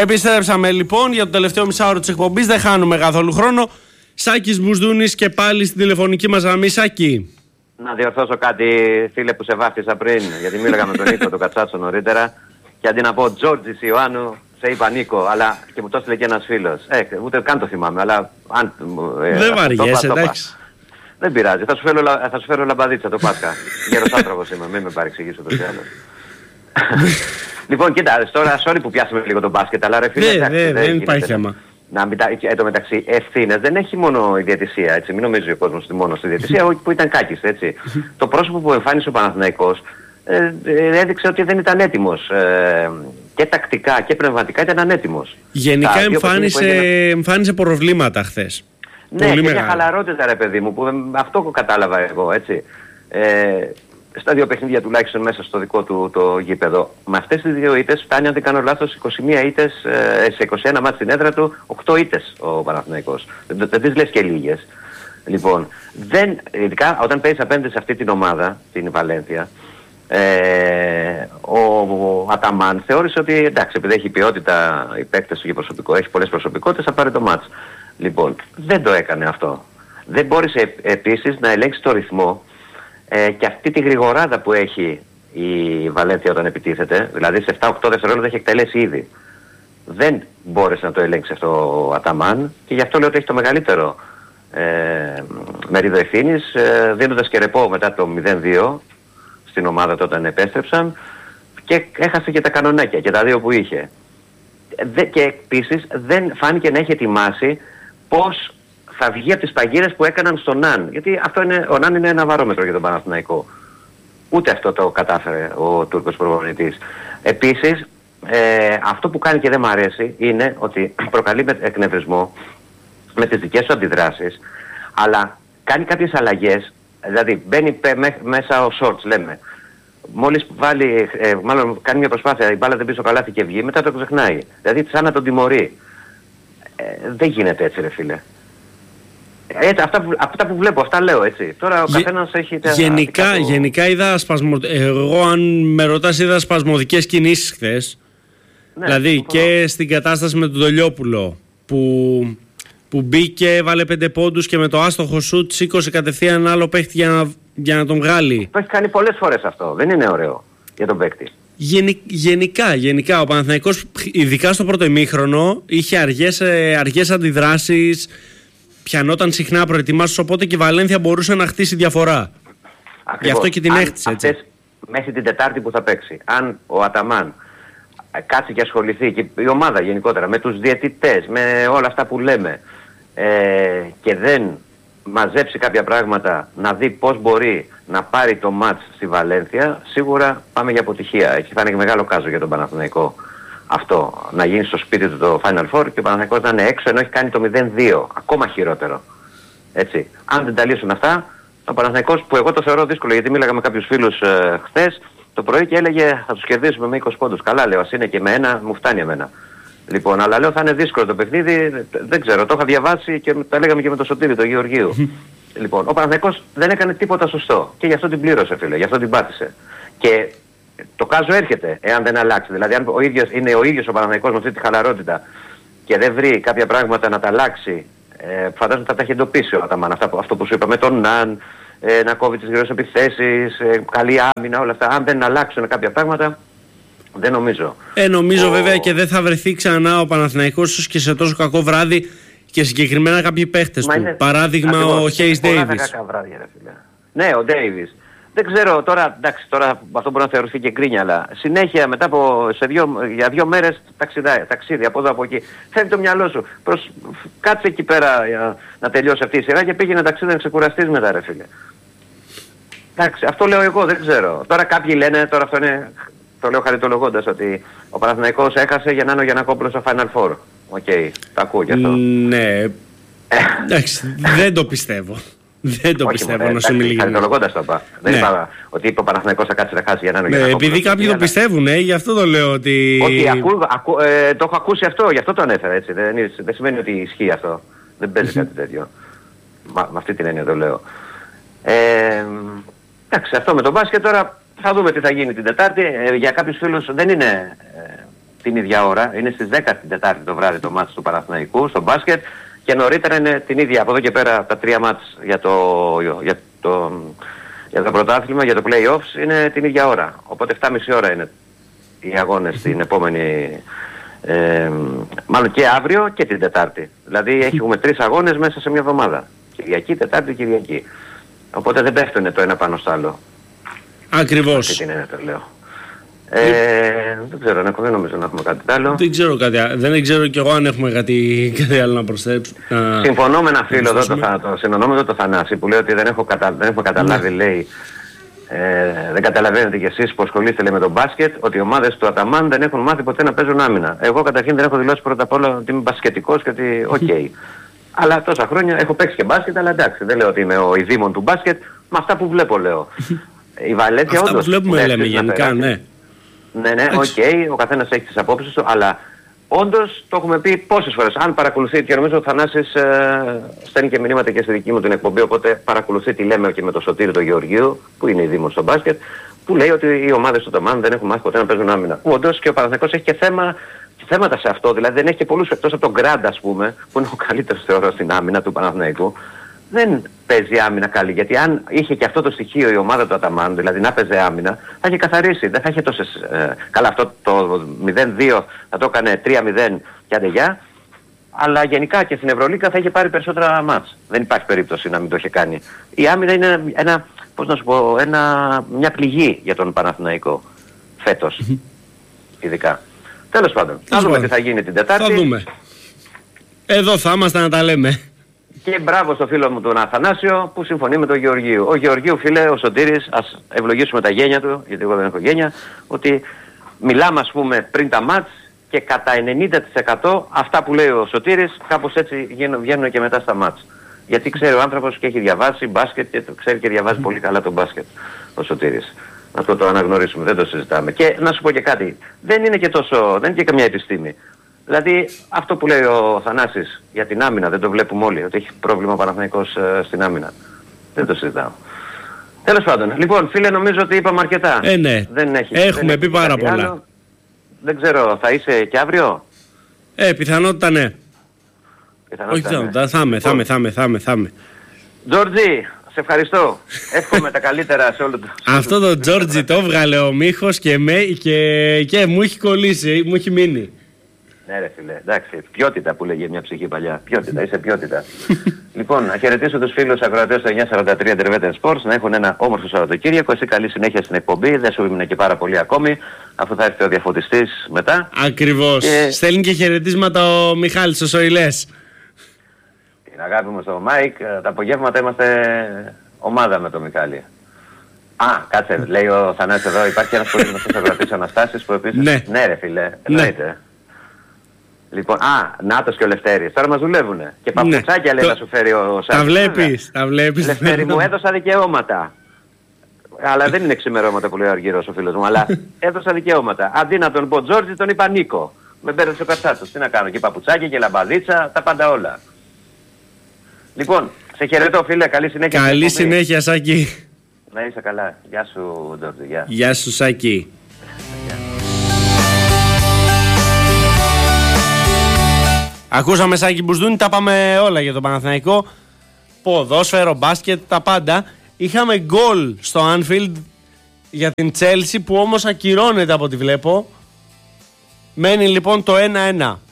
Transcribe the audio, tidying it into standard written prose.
Επιστρέψαμε λοιπόν για το τελευταίο μισάωρο της εκπομπής. Δεν χάνουμε καθόλου χρόνο. Σάκης Μπουσδούνης και πάλι στην τηλεφωνική μας γραμμή. Σάκη. Να διορθώσω κάτι, φίλε, που σε βάφτισα πριν, γιατί μίλαγα με τον Νίκο τον Κατσάτσο νωρίτερα. Και αντί να πω Τζόρτζης Ιωάννου, σε είπα Νίκο, αλλά και μου το έστειλε και ένας φίλος. Ούτε καν το θυμάμαι, αλλά αν. Δεν βαριέσαι, εντάξει. Δεν πειράζει, θα σου φέρω λαμπαδίτσα το Πάσχα. Γέρος άνθρωπος είμαι, μην με παρεξηγήσω το άλλο. Λοιπόν, κοίτα, τώρα sorry που πιάσαμε λίγο τον μπάσκετ, αλλά ρε φίλε, δεν υπάρχει θέμα. Να μην εν τω μεταξύ, ευθύνες δεν έχει μόνο η διαιτησία, έτσι. Μην νομίζει ο κόσμος μόνο στη διαιτησία, που ήταν Κάκης, έτσι. Το πρόσωπο που εμφάνισε ο Παναθηναϊκός έδειξε ότι δεν ήταν έτοιμος. Και τακτικά και πνευματικά ήταν ανέτοιμος. Γενικά εμφάνισε προβλήματα χθες. Ναι, και μια χαλαρότητα, ρε παιδί μου, που αυτό κατάλαβα εγώ, έτσι. Στα δύο παιχνίδια τουλάχιστον μέσα στο δικό του το γήπεδο. Με αυτές τις δύο ήττες φτάνει, αν δεν κάνω λάθος, 21 ήττες, σε 21 μάτς στην έδρα του, 8 ήττες ο Παναθηναϊκός. Δεν τις λες και λίγες. Λοιπόν, ειδικά όταν παίζεις απέναντι σε αυτή την ομάδα, την Βαλένθια, ο Αταμάν θεώρησε ότι εντάξει, επειδή έχει ποιότητα οι παίκτες του και προσωπικό, έχει πολλές προσωπικότητες, θα πάρει το μάτς. Λοιπόν, δεν το έκανε αυτό. Δεν μπόρεσε επίσης να ελέγξει το ρυθμό και αυτή τη γρηγοράδα που έχει η Βαλένθια όταν επιτίθεται, δηλαδή σε 7-8 δευτερόλεπτα έχει εκτελέσει ήδη. Δεν μπόρεσε να το ελέγξει αυτό ο Αταμάν και γι' αυτό λέω ότι έχει το μεγαλύτερο μερίδιο ευθύνης, δίνοντας και ρεπό μετά το 0-2 στην ομάδα όταν επέστρεψαν και έχασε και τα κανονάκια και τα δύο που είχε. Και επίσης δεν φάνηκε να έχει ετοιμάσει πώς θα βγει από τις παγίδες που έκαναν στον Ναν. Γιατί ο Ναν είναι ένα βαρόμετρο για τον Παναθηναϊκό. Ούτε αυτό το κατάφερε ο Τούρκος προπονητής. Επίσης, αυτό που κάνει και δεν μ' αρέσει είναι ότι προκαλεί εκνευρισμό με τις δικές του αντιδράσεις, αλλά κάνει κάποιες αλλαγές, δηλαδή μπαίνει μέσα ο Σόρτς, λέμε. Μόλις βάλει, μάλλον κάνει μια προσπάθεια, η μπάλα δεν πει στο καλάθι και βγει, μετά το ξεχνάει. Δηλαδή σαν να τον τιμωρεί. Δεν γίνεται έτσι, ρε φίλε. Έτσι, αυτά που βλέπω, αυτά λέω, έτσι. Τώρα ο καθένας έχει... Γενικά είδα εγώ αν με ρωτάς είδα σπασμωδικές κινήσεις χθες. Ναι, δηλαδή και στην κατάσταση με τον Τολιόπουλο που μπήκε, έβαλε 5 πόντους και με το άστοχο σουτ σήκωσε κατευθείαν ένα άλλο παίχτη για να τον βγάλει. Το έχει κάνει πολλές φορές αυτό, δεν είναι ωραίο για τον παίχτη. Γενικά ο Παναθηναϊκός, ειδικά στο πρώτο ημίχρονο, είχε αργές αντιδράσεις, πιανόταν συχνά προετοιμάσεις, οπότε και η Βαλένθια μπορούσε να χτίσει διαφορά. Ακριβώς. Γι' αυτό και την έχτισε, έτσι. Μέχρι την Τετάρτη που θα παίξει, αν ο Αταμάν κάτσει και ασχοληθεί, και η ομάδα γενικότερα, με τους διαιτητές, με όλα αυτά που λέμε, και δεν μαζέψει κάποια πράγματα, να δει πώς μπορεί να πάρει το μάτς στη Βαλένθια, σίγουρα πάμε για αποτυχία. Εκεί θα είναι και μεγάλο κάζο για τον Παναθηναϊκό. Αυτό, να γίνει στο σπίτι του το Final Four και ο Παναθηναϊκός να είναι έξω ενώ έχει κάνει το 0-2. Ακόμα χειρότερο. Έτσι. Αν δεν τα λύσουν αυτά, ο Παναθηναϊκός, που εγώ το θεωρώ δύσκολο, γιατί μίλαγα με κάποιους φίλους χθες το πρωί και έλεγε θα τους κερδίσουμε με 20 πόντους. Καλά, λέω, ας είναι και με ένα, μου φτάνει εμένα. Λοιπόν, αλλά λέω θα είναι δύσκολο το παιχνίδι, δεν ξέρω, το είχα διαβάσει και τα λέγαμε και με τον Σωτήρη, τον Γεωργίου. Λοιπόν, ο Παναθηναϊκός δεν έκανε τίποτα σωστό και γι' αυτό την πλήρωσε, φίλε, γι' αυτό την πάτησε. Και το κάζο έρχεται, εάν δεν αλλάξει. Δηλαδή, αν είναι ο ίδιος ο Παναθηναϊκός με αυτή τη χαλαρότητα και δεν βρει κάποια πράγματα να τα αλλάξει, φαντάζομαι θα τα έχει εντοπίσει ο Αταμάν. Αυτό που σου είπα με τον Ναν, να κόβει τις γρήγορες επιθέσεις, καλή άμυνα, όλα αυτά. Αν δεν αλλάξουν κάποια πράγματα, δεν νομίζω. Νομίζω βέβαια και δεν θα βρεθεί ξανά ο Παναθηναϊκός ίσως και σε τόσο κακό βράδυ και συγκεκριμένα κάποιοι παίχτες του. Παράδειγμα ο Χέις Ντέιβις. Ναι, ο Ντέιβις. Δεν ξέρω τώρα, εντάξει, τώρα αυτό μπορεί να θεωρηθεί και γκρίνια, αλλά συνέχεια μετά για 2 μέρες ταξίδι από εδώ από εκεί. Φεύγει το μυαλό σου. Κάτσε εκεί πέρα για να τελειώσει αυτή η σειρά και πήγαινε ταξίδι να ξεκουραστείς μετά, ρε φίλε. Εντάξει, αυτό λέω εγώ, δεν ξέρω. Τώρα κάποιοι λένε, τώρα αυτό είναι, το λέω χαριτολογώντας, ότι ο Παναθηναϊκός έχασε για να είναι ο Γιαννακόπουλος στο Final Four. Οκ, το ακούω κι αυτό. Ναι, εντάξει, δεν το πιστεύω. Δεν το πιστεύω, να σου μιλήσω. Χαριτολογώντας το είπα. Δεν είπα ότι είπε ο Παναθηναϊκός θα κάτσει να χάσει για να είναι ο Γιαννακόπουλος. Επειδή κάποιοι το πιστεύουν, γι' αυτό το λέω ότι... Το έχω ακούσει αυτό, γι' αυτό το ανέφερα, έτσι. Δεν σημαίνει ότι ισχύει αυτό. Δεν παίζει κάτι τέτοιο. Με αυτή την έννοια το λέω. Εντάξει, αυτό με τον μπάσκετ τώρα θα δούμε τι θα γίνει την Τετάρτη. Για κάποιους φίλους δεν είναι την ίδια ώρα. Είναι στις 10 την Τετάρτη το βράδυ το μάτς του Παναθηναϊκού στο μπάσκετ και νωρίτερα είναι την ίδια. Από εδώ και πέρα τα 3 μάτς για το πρωτάθλημα, για το play-offs είναι την ίδια ώρα. Οπότε 7,5 ώρα είναι οι αγώνες την επόμενη, μάλλον και αύριο και την Τετάρτη. Δηλαδή έχουμε 3 αγώνες μέσα σε μια εβδομάδα. Κυριακή, Τετάρτη, Κυριακή. Οπότε δεν πέφτουν το ένα πάνω στο άλλο. Ακριβώς. Αυτή την είναι το λέω. Δεν ξέρω, δεν νομίζω να έχουμε κάτι άλλο. Δεν ξέρω κι εγώ αν έχουμε κάτι άλλο να προσθέσουμε. Συμφωνώ με ένα φίλο εδώ, το συνονόμητο το Θανάση, που λέει ότι δεν έχουμε καταλάβει, λέει, δεν καταλαβαίνετε κι εσείς που ασχολείστε, λέει, με τον μπάσκετ, ότι οι ομάδες του Αταμάν δεν έχουν μάθει ποτέ να παίζουν άμυνα. Εγώ καταρχήν δεν έχω δηλώσει πρώτα απ' όλα ότι είμαι μπασκετικός και ότι οκ. Αλλά τόσα χρόνια έχω παίξει και μπάσκετ, αλλά εντάξει, δεν λέω ότι είμαι ο ειδήμων του μπάσκετ, με αυτά που βλέπω λέω. Η Βαλένθια όντως. Αυτά που βλέπουμε λέμε γενικά, ναι. Ναι, οκ, ο καθένας έχει τις απόψεις του, αλλά όντως το έχουμε πει πόσες φορές. Αν παρακολουθεί, και νομίζω ο Θανάσης στέλνει και μηνύματα και στη δική μου την εκπομπή, οπότε παρακολουθεί τι λέμε και με τον Σωτήρη τον Γεωργίου, που είναι ειδήμος στο μπάσκετ, που λέει ότι οι ομάδες του Ταμάν δεν έχουν μάθει ποτέ να παίζουν άμυνα. Όντως και ο Παναθηναϊκός έχει και θέματα σε αυτό, δηλαδή δεν έχει και πολλούς, εκτός από τον Γκραντ, ας πούμε, που είναι ο καλύτερος θεωρώ στην άμυνα του Παναθηναϊκού. Δεν παίζει άμυνα καλή, γιατί αν είχε και αυτό το στοιχείο η ομάδα του Αταμάν, δηλαδή να παίζει άμυνα, θα είχε καθαρίσει, δεν θα είχε τόσες... καλά, αυτό το 0-2 θα το έκανε 3-0 και άντε γεια, αλλά γενικά και στην Ευρωλίγκα θα είχε πάρει περισσότερα μάτς. Δεν υπάρχει περίπτωση να μην το είχε κάνει. Η άμυνα είναι μια πληγή για τον Παναθηναϊκό φέτος, ειδικά. Τέλος πάντων, θα δούμε τι θα γίνει την Τετάρτη. Θα δούμε. Εδώ θα είμαστε να τα λέμε. Και μπράβο στο φίλο μου τον Αθανάσιο που συμφωνεί με τον Γεωργίου. Ο Γεωργίου, φίλε, ο Σωτήρης, ας ευλογήσουμε τα γένια του, γιατί εγώ δεν έχω γένια, ότι μιλάμε, ας πούμε, πριν τα μάτς και κατά 90% αυτά που λέει ο Σωτήρης κάπως έτσι βγαίνουν και μετά στα μάτς. Γιατί ξέρει ο άνθρωπος και έχει διαβάσει μπάσκετ και ξέρει και διαβάζει πολύ καλά τον μπάσκετ ο Σωτήρης. Αυτό το αναγνωρίσουμε, δεν το συζητάμε. Και να σου πω και κάτι, δεν είναι και καμιά επιστήμη. Δηλαδή αυτό που λέει ο Θανάσης για την άμυνα δεν το βλέπουμε όλοι, ότι έχει πρόβλημα ο Παναθηναϊκός στην άμυνα. Δεν το συζητάω. Τέλος πάντων, λοιπόν φίλε, νομίζω ότι είπαμε αρκετά. Ναι. Έχουμε πει πάρα πολλά. Άλλο. Δεν ξέρω, θα είσαι και αύριο? Πιθανότητα ναι. Όχι πιθανότητα, θα είμαι. Τζόρτζι, σε ευχαριστώ. Εύχομαι τα καλύτερα σε όλο το... Αυτό το Τζόρτζι το έβγαλε ο Μίχος και μου έχει κολλήσει, μου έχει μείνει. Ναι ρε φίλε, εντάξει, ποιότητα που λέγε μια ψυχή παλιά. Ποιότητα, είσαι ποιότητα. Λοιπόν, να χαιρετήσω τους φίλους ακροατές στο 943 Interveter Sports, να έχουν ένα όμορφο Σαββατοκύριακο. Εσύ καλή συνέχεια στην εκπομπή, δεν σου έμεινε και πάρα πολύ ακόμη, αφού θα έρθει ο διαφωτιστής μετά. Ακριβώς. Στέλνει και χαιρετίσματα ο Μιχάλης ο Σοηλές. Την αγάπη μου στο Μάικ, τα απογεύματα είμαστε ομάδα με τον Μιχάλη. Κάτσε, λέει ο Θανάσης εδώ, υπάρχει ένας πολύ γνωστός ακροατής Αναστάσης που επίσης... Ναι ρε φίλε, εννοείται. Λοιπόν, Νάτος και ο Λευτέρης, τώρα μας δουλεύουνε. Και παπουτσάκια λέει να σου φέρει ο Σάκης. Τα βλέπεις. Λευτέρη μου έδωσα δικαιώματα. Αλλά δεν είναι ξημερώματα που λέει ο Αργύρος ο φίλος μου, αλλά έδωσα δικαιώματα. Αντί να τον πω Τζόρτζι τον είπα Νίκο. Με μπέρδεψε ο Κατσάτσος. Τι να κάνω, και παπουτσάκια και λαμπαδίτσα, τα πάντα όλα. Λοιπόν, σε χαιρετώ φίλε, καλή συνέχεια. Καλή συνέχεια Σάκη. Να είσαι καλά. Γεια σου Τζόρτζι, γεια. Γεια σου Σάκη. Ακούσαμε Σάκη Μπουσδούνη, τα πάμε όλα για το Παναθηναϊκό. Ποδόσφαιρο, μπάσκετ, τα πάντα. Είχαμε γκολ στο Anfield για την Chelsea που όμως ακυρώνεται από ό,τι βλέπω. Μένει λοιπόν το 1-1.